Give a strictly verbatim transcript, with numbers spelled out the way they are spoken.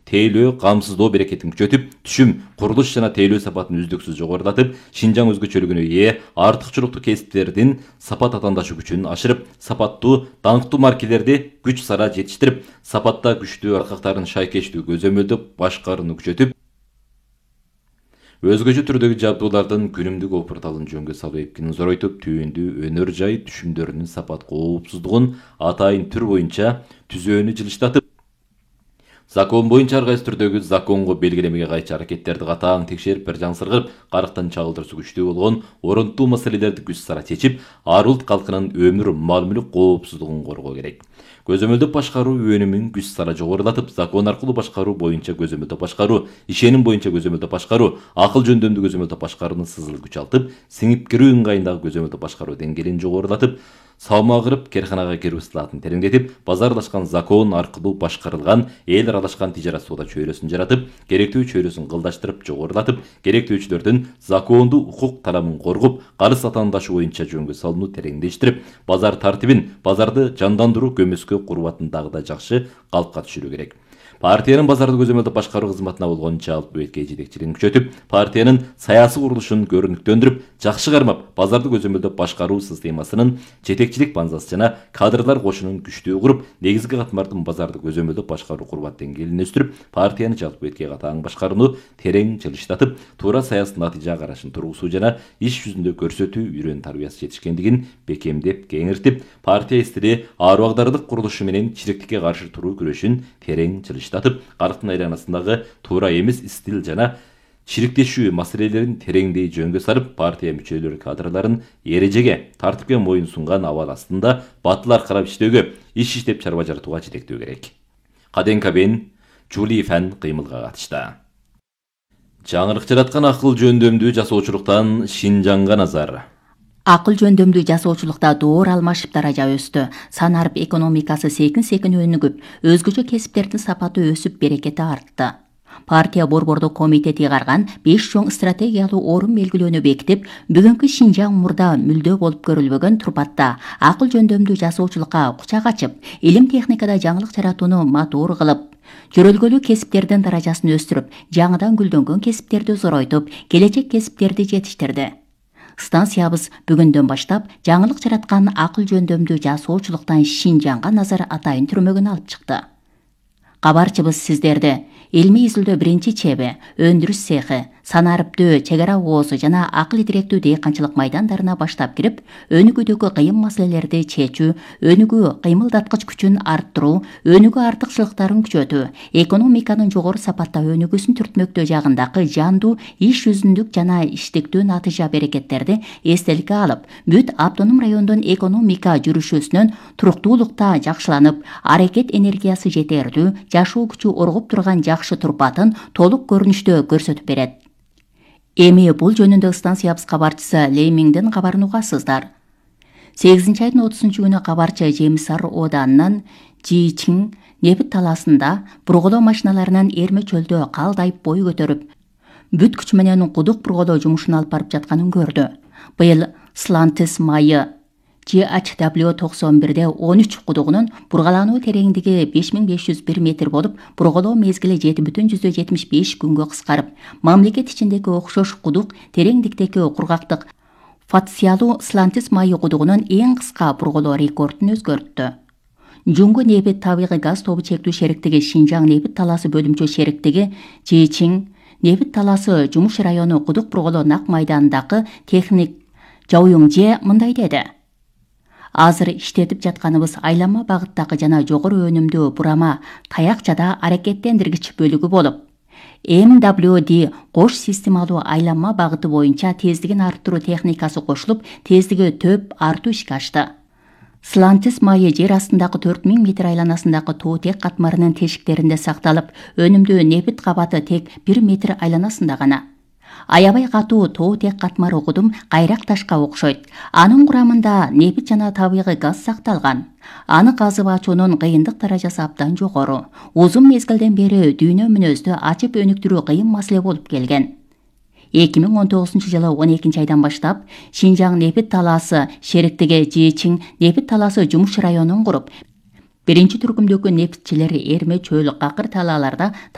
тейлөө камсыздоо берекетин күчөтүп, түшүм, курулуш жана тейлөө сапатын үздүксүз жогорулатып, Шинжаң өзгөчөлүгүнө ээ артыкчылыктуу кесиптердин сапат атаандашы күчүн ашырып, сапаттуу, даңктуу маркелерди күч сара жетиштирип, сапатта күчтүү аркактарын шайкештүү көзөмөлдөп башкарууну күчөтүп, өзгөчө түрдөгү жабдуулардын күнүмдүк опурталын жөнгө салуу эпкинин зоройтуп, түйүндүү өнөр жай түшүмдөрүнүн сапат коопсуздугун атайын түр боюнча түзөөнү жылыштатып, закон боюнча ар кайсы түрдөгү законго белгилемеге кайчы аракеттерди катаң текшерип, бир жансыргып, карактан чагылдырсу күчтүү болгон орунтуу маселелерди күч сара чечип, ар улут калкынын өмүр, мал мүлк коопсуздугун коргоо керек. Көзөмөлдөп башкаруу өнүмүн күч сара жогорулатып, закон аркылуу башкаруу боюнча көзөмөлдөп башкаруу, ишеним боюнча көзөмөлдөп башкаруу, акыл жөндөмдүү көзөмөлдөп башкарууну сызыл күчалтып, сиңип кирүү ыңгайындагы көзөмөлдөп башкаруу деңгээлин жогорулатып, салма кырып, керканага кирүү сылаатын тереңдетип, базарлашкан закон аркылуу башкарылган эл аралашкан тижарат соода чөйрөсүн жаратып, керектүү чөйрөсүн кылдаштырып, жогорулатып, керектүүчүлөрдүн закондуу укук талабын коргоп, карыз атаандашы боюнча жөнгө салууну тереңдештирип, базар тартибин, базарды жандандыруу көмөскө курбатын дагы да жакшы калпка түшүрүү керек. Партиянын базарды көзөмөлдөп башкаруу кызматына болгон жалпы беткей жетекчилигин күчөтүп, партиянын саясий курулушун көрүнүктөндүрүп, жакшы кармап, базарды көзөмөлдөп башкаруу системасынын жетекчилик базасы жана кадрлар кошунун күчтүү куруп, негизги катмардын базарды көзөмөлдөп башкаруу курбат деңгээлин өстүрүп, партияны жалпы беткей катаң башкарууну терең жылыштатып, туура саясий натыйжа карашын тургузуу жана иш жүзүндө көрсөтүү үйрөн тарбиясы жетишкендигин бекемдеп, кеңиртип, партия стили ар убагдардык курулушу менен чиректикке каршы туруу күрөшүн терең жылыштатып, карактын айланасындагы туура эмес стил жана чириктешүү маселелерин тереңдей жөнгө салып, партия мүчөлөрү кадрларын эрежеге, тартипке моюн сунган абал астында батыл аркарап иштөөгө, иш иштеп чарба жаратууга жетектөө керек. Каден Кабен, Жули Фан кыймылга катышты. Жаңылык жараткан акыл жөндөмдүү жасоочулуктан Шинжаңга назар. Акыл жөндөмдүү жасоочулукта доор алмашып даража өстү. Санарып экономикасы секин-секин өнүгүп, өзгөчө кесиптердин сапаты өсүп, берекети артты. Партия борбордук комитети карган беш чоң стратегиялуу орун белгилөөнү бекитип, бүгүнкү Шинжаң мурда мүлдө болуп көрүлбөгөн турпатта акыл жөндөмдүү жасоочулукка кучак ачып, илим техникада жаңылык жаратууну матур кылып, жөрөлгөлүү кесиптердин даражасын өстүрүп, жаңыдан гүлдөнгөн кесиптерди зоройтуп, келечек кесиптерди жетиштирди. Станциябыз бүгүндөн баштап жаңылык жараткан акыл жөндөмдүү жасоочулуктан Шинжаңга назар атайын түрмөгүн алып чыкты. Кабарчыбыз сиздерди илмий изилдөө биринчи чеби, өндүрүш цехи, санарыптөө, чек ара оозу жана акыл идиректүү дыйканчылык майдандарына баштап кирип, өнүгүүдөгү кыйын маселелерди чечүү, өнүгүү кыймылдаткыч күчүн арттыруу, өнүгүү артыкчылыктарын күчөтүү, экономиканын жогору сапатта өнүгүүсүн түртмөктөө жагындагы жандуу, иш жүзүндүк жана иштиктүү натыйжа берекеттерди эстеликке алып, бүт автоном райондун экономика жүрүшүсүнөн туруктуулукта жакшыланып, аракет энергиясы жетерлүү, жашоо күчү оргоп турган жакшы турпатын толук көрүнүштө көрсөтүп берет. Эми бул жөнүндө станциябыз кабарчысы Леймиңдин кабарын угасыздар. сегизинчи айдын отузунчу күнү кабарчы Жемисар ооданынын Жичин нефт талаасында бурголоо машиналарынын эрме чөлдө калдайып бой көтөрүп, бүт күч менен кудук бурголоо жумушун алып барып жатканын көрдү. Быйыл Слантис майы Ж H W токсон бирде он үч кудугунун бургалануу тереңдиги беш миң беш жүз бир метр болуп, бурголоо мезгили жети бүтүн жүздөн жетимиш беш күнгө кыскарып, мамлекет ичиндеги окшош кудук тереңдиктеги кургактык Фатсиялуу Слантис майы кудугунун эң кыска бурголоо рекордун өзгөрттү. Жуңгу нефт табигый газ тобу чектүү шериктиги Шинжаң нефт талаасы бөлүмчө шериктиги Жичин нефт талаасы жумуш району кудук бурголоо нак майданындагы техник Жауюңже мындай деди. Азыр иштетип жатканыбыз айланма багыттагы жана жогору өнүмдүү бурама таякчада аракеттендиргич бөлүгү болуп, эм дабл ю ди кош системалуу айланма багыты боюнча тездигин арттыруу техникасы кошулуп, тездиги төп артуу ишке ашты. Слантис майы жер астындагы төрт миң метр айланасындагы тоо тек катмарынын тешиктеринде сакталып, өнүмдүү нефт кабаты тек бир метр айланасында гана. Аябай катуу тоо тек катмары кудум кайрак ташка окшойт. Анын курамында нефт жана табигый газ сакталган. Аны казып ачуунун кыйындык даражасы абдан жогору. Узун мезгилден бери дүйнө мүнөздү ачып өнүктүрүү кыйын маселе болуп келген. эки миң он тогузунчу жылы он экинчи айдан баштап Шинжаң нефт талаасы шериктиги Жичин нефт талаасы жумуш районун куруп, биринчи түркүмдөгү нефтчилер эрме чөл какыр талааларда